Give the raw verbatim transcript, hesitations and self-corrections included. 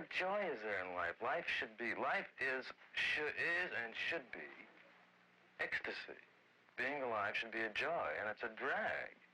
what joy is there in life? Life should be, life is, should, is and should be ecstasy. Being alive should be a joy, and it's a drag